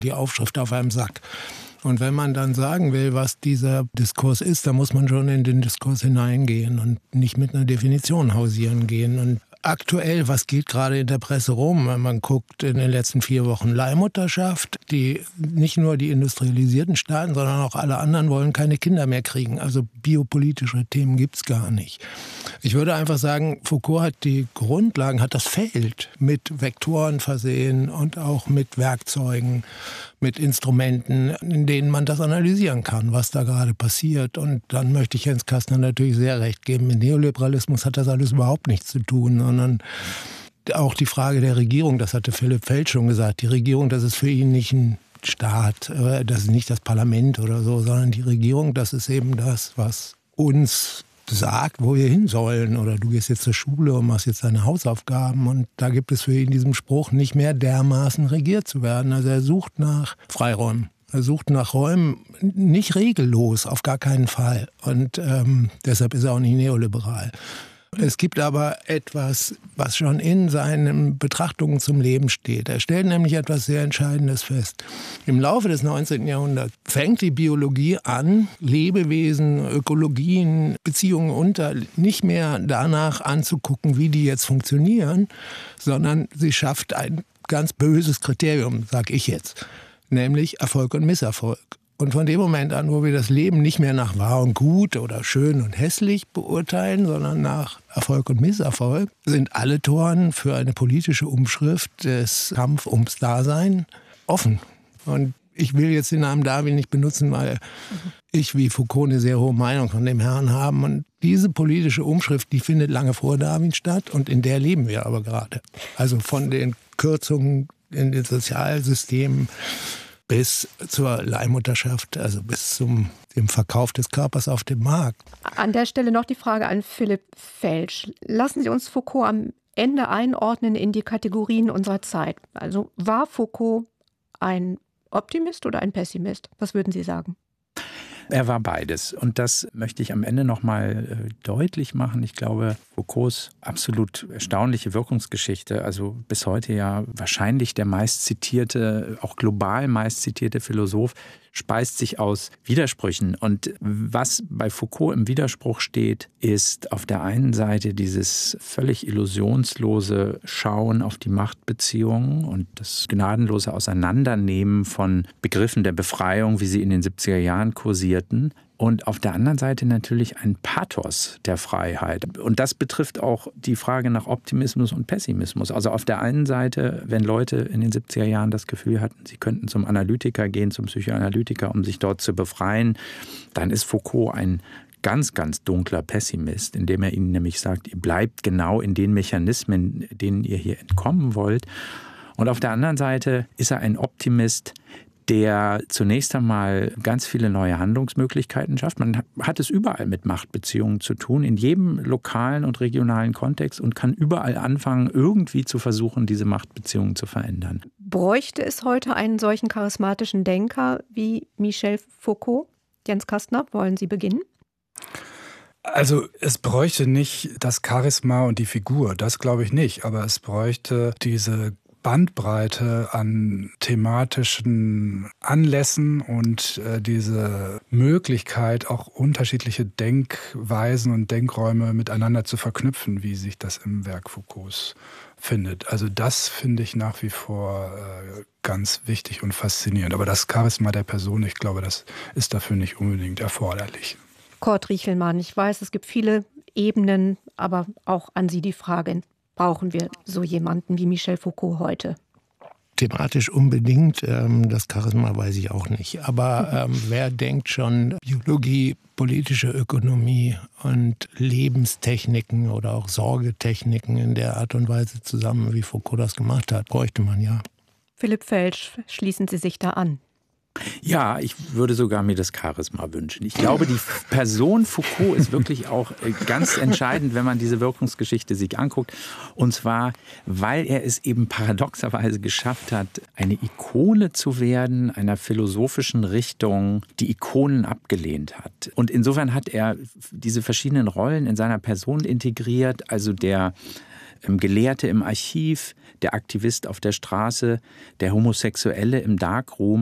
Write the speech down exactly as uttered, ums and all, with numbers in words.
die Aufschrift auf einem Sack. Und wenn man dann sagen will, was dieser Diskurs ist, dann muss man schon in den Diskurs hineingehen und nicht mit einer Definition hausieren gehen. Und aktuell, was geht gerade in der Presse rum, wenn man guckt in den letzten vier Wochen Leihmutterschaft, die nicht nur die industrialisierten Staaten, sondern auch alle anderen wollen keine Kinder mehr kriegen. Also biopolitische Themen gibt's gar nicht. Ich würde einfach sagen, Foucault hat die Grundlagen, hat das Feld mit Vektoren versehen und auch mit Werkzeugen, mit Instrumenten, in denen man das analysieren kann, was da gerade passiert. Und dann möchte ich Jens Kastner natürlich sehr recht geben. Mit Neoliberalismus hat das alles überhaupt nichts zu tun, sondern auch die Frage der Regierung, das hatte Philipp Feld schon gesagt, die Regierung, das ist für ihn nicht ein Staat, das ist nicht das Parlament oder so, sondern die Regierung, das ist eben das, was uns sagt, wo wir hin sollen. Oder du gehst jetzt zur Schule und machst jetzt deine Hausaufgaben. Und da gibt es für ihn diesen Spruch, nicht mehr dermaßen regiert zu werden. Also er sucht nach Freiräumen. Er sucht nach Räumen, nicht regellos, auf gar keinen Fall. Und ähm, deshalb ist er auch nicht neoliberal. Es gibt aber etwas, was schon in seinen Betrachtungen zum Leben steht. Er stellt nämlich etwas sehr Entscheidendes fest. Im Laufe des neunzehnten Jahrhunderts fängt die Biologie an, Lebewesen, Ökologien, Beziehungen unter, nicht mehr danach anzugucken, wie die jetzt funktionieren, sondern sie schafft ein ganz böses Kriterium, sag ich jetzt, nämlich Erfolg und Misserfolg. Und von dem Moment an, wo wir das Leben nicht mehr nach wahr und gut oder schön und hässlich beurteilen, sondern nach Erfolg und Misserfolg, sind alle Toren für eine politische Umschrift des Kampf ums Dasein offen. Und ich will jetzt den Namen Darwin nicht benutzen, weil ich wie Foucault eine sehr hohe Meinung von dem Herrn habe. Und diese politische Umschrift, die findet lange vor Darwin statt und in der leben wir aber gerade. Also von den Kürzungen in den Sozialsystemen bis zur Leihmutterschaft, also bis zum dem Verkauf des Körpers auf dem Markt. An der Stelle noch die Frage an Philipp Felsch. Lassen Sie uns Foucault am Ende einordnen in die Kategorien unserer Zeit. Also war Foucault ein Optimist oder ein Pessimist? Was würden Sie sagen? Er war beides. Und das möchte ich am Ende noch mal deutlich machen. Ich glaube, Foucaults absolut erstaunliche Wirkungsgeschichte, also bis heute ja wahrscheinlich der meistzitierte, auch global meistzitierte Philosoph, speist sich aus Widersprüchen. Und was bei Foucault im Widerspruch steht, ist auf der einen Seite dieses völlig illusionslose Schauen auf die Machtbeziehungen und das gnadenlose Auseinandernehmen von Begriffen der Befreiung, wie sie in den siebziger Jahren kursierten. Und auf der anderen Seite natürlich ein Pathos der Freiheit. Und das betrifft auch die Frage nach Optimismus und Pessimismus. Also auf der einen Seite, wenn Leute in den siebziger Jahren das Gefühl hatten, sie könnten zum Analytiker gehen, zum Psychoanalytiker, um sich dort zu befreien, dann ist Foucault ein ganz, ganz dunkler Pessimist, indem er ihnen nämlich sagt, ihr bleibt genau in den Mechanismen, denen ihr hier entkommen wollt. Und auf der anderen Seite ist er ein Optimist, der zunächst einmal ganz viele neue Handlungsmöglichkeiten schafft. Man hat es überall mit Machtbeziehungen zu tun, in jedem lokalen und regionalen Kontext und kann überall anfangen, irgendwie zu versuchen, diese Machtbeziehungen zu verändern. Bräuchte es heute einen solchen charismatischen Denker wie Michel Foucault? Jens Kastner, wollen Sie beginnen? Also es bräuchte nicht das Charisma und die Figur, das glaube ich nicht, aber es bräuchte diese Bandbreite an thematischen Anlässen und äh, diese Möglichkeit, auch unterschiedliche Denkweisen und Denkräume miteinander zu verknüpfen, wie sich das im Werk Foucaults findet. Also das finde ich nach wie vor äh, ganz wichtig und faszinierend. Aber das Charisma der Person, ich glaube, das ist dafür nicht unbedingt erforderlich. Kurt Riechelmann, ich weiß, es gibt viele Ebenen, aber auch an Sie die Frage: Brauchen wir so jemanden wie Michel Foucault heute? Thematisch unbedingt, ähm, das Charisma weiß ich auch nicht. Aber ähm, wer denkt schon Biologie, politische Ökonomie und Lebenstechniken oder auch Sorgetechniken in der Art und Weise zusammen, wie Foucault das gemacht hat, bräuchte man ja. Philipp Felsch, schließen Sie sich da an? Ja, ich würde sogar mir das Charisma wünschen. Ich glaube, die Person Foucault ist wirklich auch ganz entscheidend, wenn man diese Wirkungsgeschichte sich anguckt. Und zwar, weil er es eben paradoxerweise geschafft hat, eine Ikone zu werden, einer philosophischen Richtung, die Ikonen abgelehnt hat. Und insofern hat er diese verschiedenen Rollen in seiner Person integriert, also der Gelehrte im Archiv, der Aktivist auf der Straße, der Homosexuelle im Darkroom.